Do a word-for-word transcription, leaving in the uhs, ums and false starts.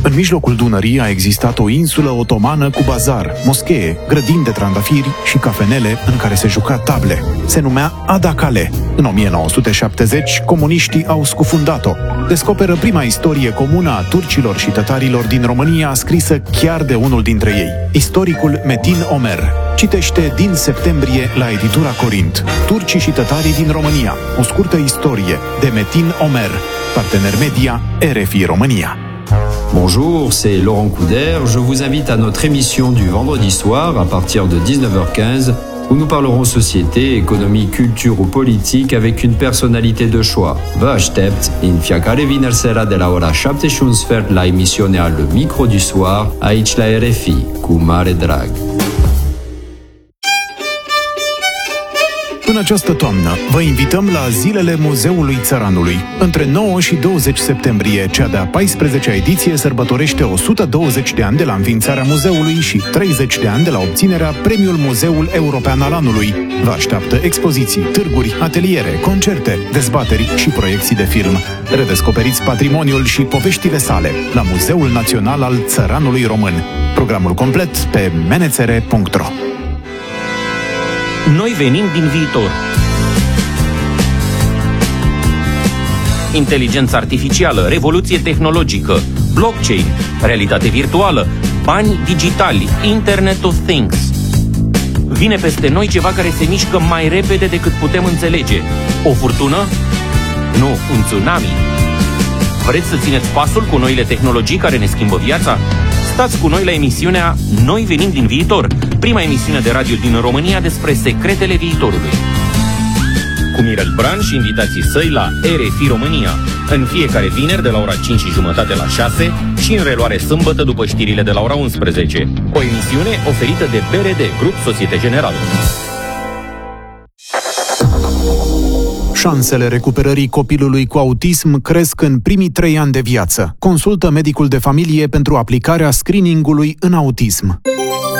În mijlocul Dunării a existat o insulă otomană cu bazar, moschee, grădini de trandafiri și cafenele în care se juca table. Se numea Adacale. În o mie nouă sute șaptezeci, comuniștii au scufundat-o. Descoperă prima istorie comună a turcilor și tătarilor din România, scrisă chiar de unul dintre ei, istoricul Metin Omer. Citește din septembrie la editura Corint. Turcii și tătarii din România. O scurtă istorie de Metin Omer. Partener media R F I România. Bonjour, c'est Laurent Couder. Je vous invite à notre émission du vendredi soir à partir de dix-neuf heures quinze où nous parlerons société, économie, culture ou politique avec une personnalité de choix. Vă aștept în fiecare vineri seara de la ora șapte și un sfert la emisiunea Le Micro du Soir, aici la R F I, cu mare drag. În această toamnă, vă invităm la Zilele Muzeului Țăranului. Între nouă și douăzeci septembrie, cea de-a paisprezecea ediție sărbătorește o sută douăzeci de ani de la înființarea muzeului și treizeci de ani de la obținerea Premiul Muzeul European al Anului. Vă așteaptă expoziții, târguri, ateliere, concerte, dezbateri și proiecții de film. Redescoperiți patrimoniul și poveștile sale la Muzeul Național al Țăranului Român. Programul complet pe menețere punct ro. Noi venim din viitor. Inteligență artificială, revoluție tehnologică, blockchain, realitate virtuală, bani digitali, Internet of Things. Vine peste noi ceva care se mișcă mai repede decât putem înțelege. O furtună? Nu, un tsunami. Vreți să țineți pasul cu noile tehnologii care ne schimbă viața? Stați cu noi la emisiunea Noi venim din viitor, prima emisiune de radio din România despre secretele viitorului. Cu Mirel Bran și invitații săi la R F I România, în fiecare vineri de la ora cinci și jumătate la șase și în reluare sâmbătă după știrile de la ora unsprezece. O emisiune oferită de B R D, Grup Societe Generală. Șansele recuperării copilului cu autism cresc în primii trei ani de viață. Consultă medicul de familie pentru aplicarea screeningului în autism.